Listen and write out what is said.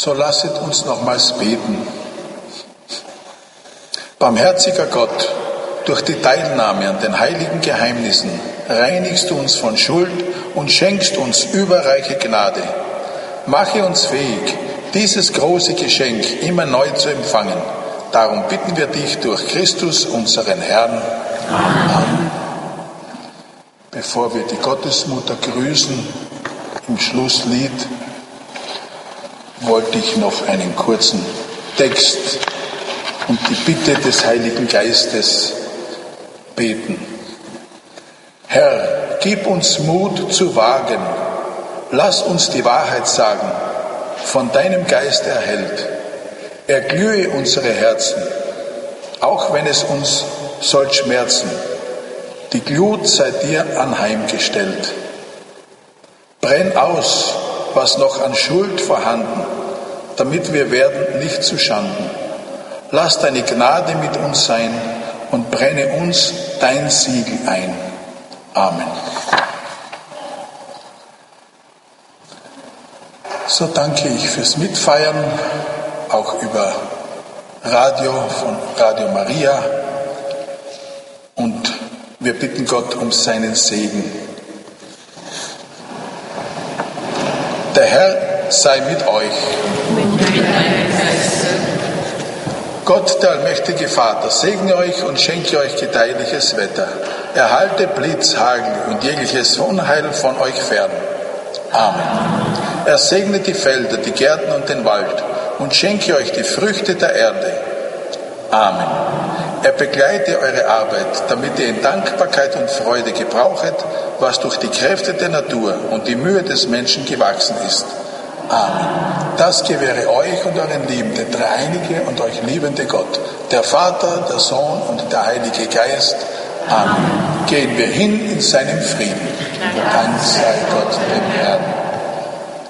So lasset uns nochmals beten. Barmherziger Gott, durch die Teilnahme an den heiligen Geheimnissen reinigst du uns von Schuld und schenkst uns überreiche Gnade. Mache uns fähig, dieses große Geschenk immer neu zu empfangen. Darum bitten wir dich durch Christus, unseren Herrn. Amen. Bevor wir die Gottesmutter grüßen, im Schlusslied, wollte ich noch einen kurzen Text und die Bitte des Heiligen Geistes beten. Herr, gib uns Mut zu wagen. Lass uns die Wahrheit sagen, von deinem Geist erhellt. Erglühe unsere Herzen, auch wenn es uns soll schmerzen. Die Glut sei dir anheimgestellt. Brenn aus, was noch an Schuld vorhanden, damit wir werden nicht zu Schanden. Lass deine Gnade mit uns sein und brenne uns dein Siegel ein. Amen. So danke ich fürs Mitfeiern, auch über Radio von Radio Maria, und wir bitten Gott um seinen Segen. Der Herr sei mit euch. Gott, der allmächtige Vater, segne euch und schenke euch gedeihliches Wetter. Erhalte Blitz, Hagel und jegliches Unheil von euch fern. Amen. Er segne die Felder, die Gärten und den Wald und schenke euch die Früchte der Erde. Amen. Er begleite eure Arbeit, damit ihr in Dankbarkeit und Freude gebrauchet, was durch die Kräfte der Natur und die Mühe des Menschen gewachsen ist. Amen. Das gewähre euch und euren Lieben, der dreieinige und euch liebende Gott, der Vater, der Sohn und der Heilige Geist. Amen. Gehen wir hin in seinem Frieden. Dank sei Gott dem Herrn.